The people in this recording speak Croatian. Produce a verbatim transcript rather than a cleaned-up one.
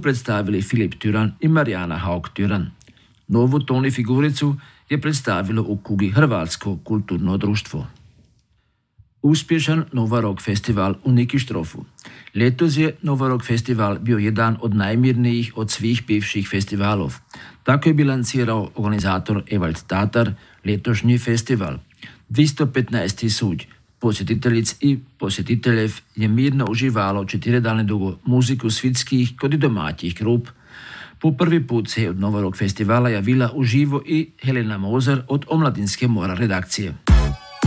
predstavili Filip Tyran i Marijana Haug-Tyran. Novu Toni figuricu je predstavilo u Kugi Hrvatsko kulturno društvo. Uspješan Nova Rock festival u Nikištrofu. Letos je Nova Rock festival bio jedan od najmirnijih od svih bivših festivalov. Tako je bilancirao organizator Evald Tatar letošnji festival. dvesto petnaest tisoč posjetiteljic i posjetiteljev je mirno uživalo četiri dane dugo muziku svitskih kod i domaćih grup. Po prvi put se je od Nova Rock festivala javila uživo i Helena Mozer od Omladinske mora redakcije.